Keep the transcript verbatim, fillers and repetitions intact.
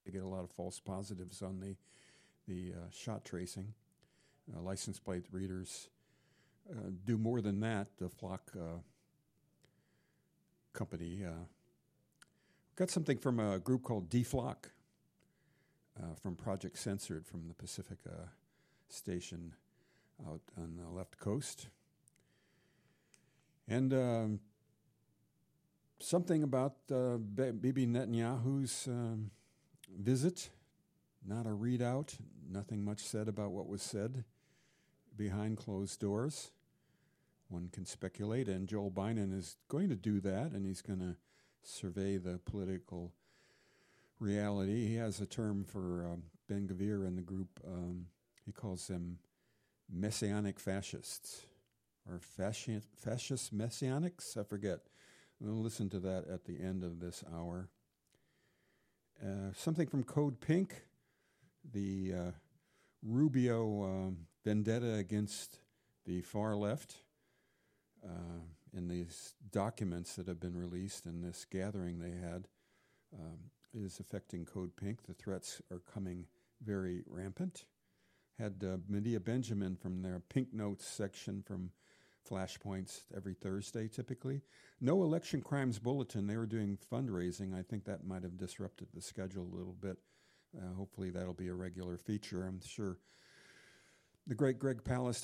They get a lot of false positives on the the uh, shot tracing. Uh, license plate readers uh, do more than that. The Flock uh, company uh, got something from a group called D-Flock uh, from Project Censored from the Pacifica station out on the left coast. And um, something about uh, Bibi Netanyahu's um, visit, not a readout, nothing much said about what was said behind closed doors. One can speculate, and Joel Biden is going to do that, and he's going to survey the political reality. He has a term for um, Ben Gvir and the group. Um, he calls them messianic fascists, or fasci- fascist messianics, I forget. We'll listen to that at the end of this hour. Uh, something from Code Pink, the uh, Rubio um, vendetta against the far left uh, in these documents that have been released in this gathering they had um, is affecting Code Pink. The threats are coming very rampant. Had uh, Medea Benjamin from their Pink Notes section from Flashpoints every Thursday, typically. No election crimes bulletin. They were doing fundraising. I think that might have disrupted the schedule a little bit. Uh, hopefully that'll be a regular feature. I'm sure the great Greg Palast